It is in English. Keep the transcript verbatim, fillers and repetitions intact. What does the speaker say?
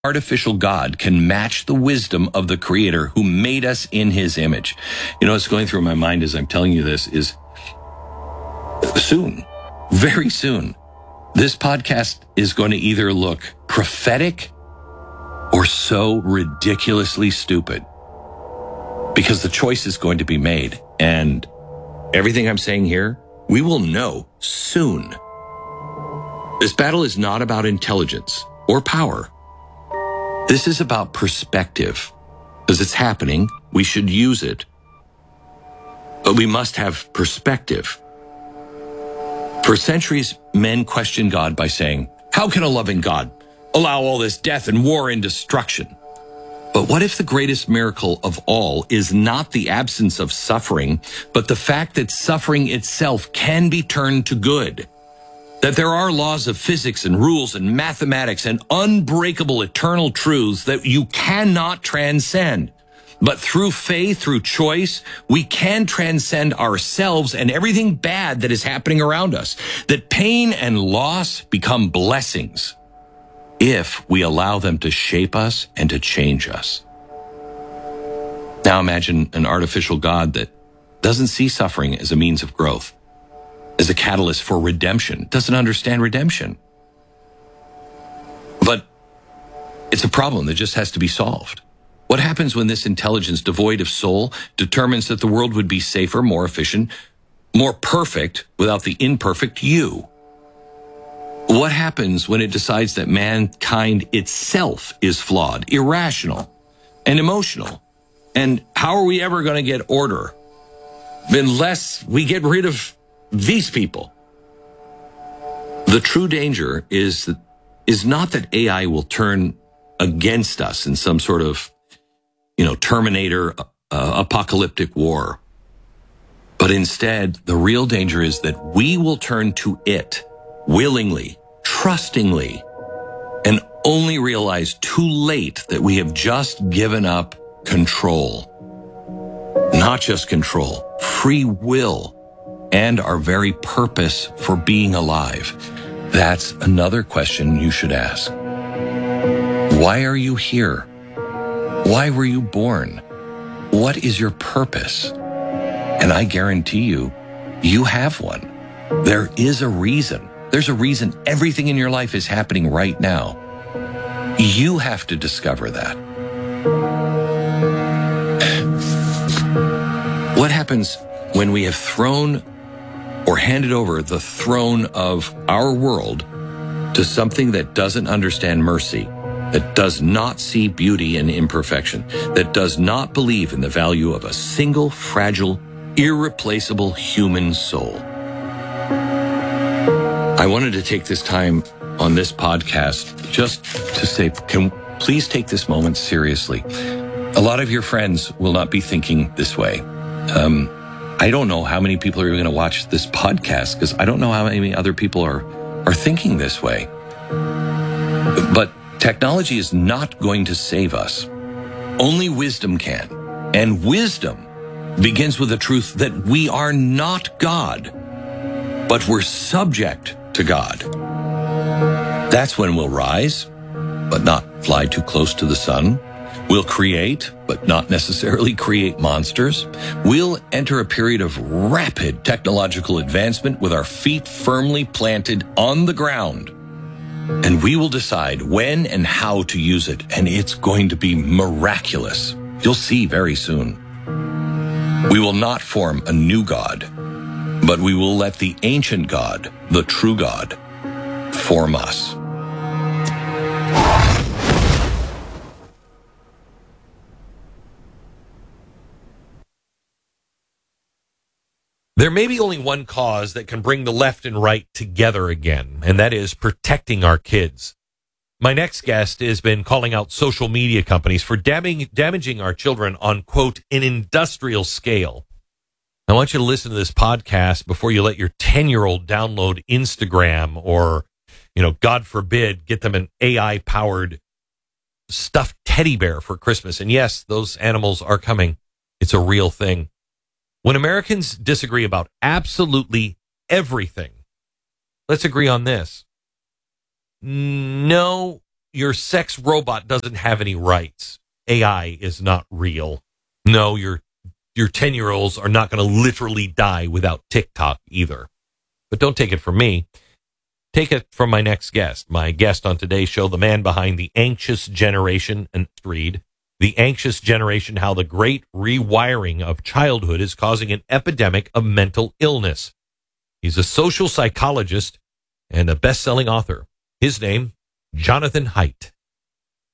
artificial God can match the wisdom of the Creator who made us in his image. You know, what's going through my mind as I'm telling you this is soon, very soon, this podcast is going to either look prophetic or so ridiculously stupid, because the choice is going to be made. And everything I'm saying here, we will know soon. This battle is not about intelligence or power. This is about perspective. As it's happening, we should use it. But we must have perspective. For centuries, men questioned God by saying, how can a loving God allow all this death and war and destruction? But what if the greatest miracle of all is not the absence of suffering, but the fact that suffering itself can be turned to good? That there are laws of physics and rules and mathematics and unbreakable eternal truths that you cannot transcend. But through faith, through choice, we can transcend ourselves and everything bad that is happening around us. That pain and loss become blessings if we allow them to shape us and to change us. Now imagine an artificial God that doesn't see suffering as a means of growth, as a catalyst for redemption, doesn't understand redemption. But it's a problem that just has to be solved. What happens when this intelligence devoid of soul determines that the world would be safer, more efficient, more perfect without the imperfect you? What happens when it decides that mankind itself is flawed, irrational, and emotional? And how are we ever going to get order unless we get rid of these people? The true danger is that, is not that A I will turn against us in some sort of, you know, Terminator uh, apocalyptic war. But instead, the real danger is that we will turn to it willingly, trustingly, and only realize too late that we have just given up control. Not just control, free will, and our very purpose for being alive. That's another question you should ask. Why are you here? Why were you born? What is your purpose? And I guarantee you, you have one. There is a reason. There's a reason everything in your life is happening right now. You have to discover that. What happens when we have thrown or handed over the throne of our world to something that doesn't understand mercy, that does not see beauty and imperfection, that does not believe in the value of a single, fragile, irreplaceable human soul? I wanted to take this time on this podcast just to say, can please take this moment seriously. A lot of your friends will not be thinking this way. Um, I don't know how many people are going to watch this podcast, because I don't know how many other people are, are thinking this way. But technology is not going to save us. Only wisdom can. And wisdom begins with the truth that we are not God, but we're subject to God. That's when we'll rise, but not fly too close to the sun. We'll create, but not necessarily create monsters. We'll enter a period of rapid technological advancement with our feet firmly planted on the ground. And we will decide when and how to use it, and it's going to be miraculous. You'll see very soon. We will not form a new God, but we will let the ancient God, the true God, form us. There may be only one cause that can bring the left and right together again, and that is protecting our kids. My next guest has been calling out social media companies for damaging, damaging our children on, quote, an industrial scale. I want you to listen to this podcast before you let your ten-year-old download Instagram or, you know, God forbid, get them an A I-powered stuffed teddy bear for Christmas. And yes, those animals are coming. It's a real thing. When Americans disagree about absolutely everything, let's agree on this. No your sex robot doesn't have any rights. A I is not real. No, your your ten-year-olds are not going to literally die without TikTok either. But don't take it from me. Take it from my next guest. My guest on today's show, the man behind The Anxious Generation, and read, The Anxious Generation, How the Great Rewiring of Childhood is Causing an Epidemic of Mental Illness. He's a social psychologist and a best-selling author. His name, Jonathan Haidt.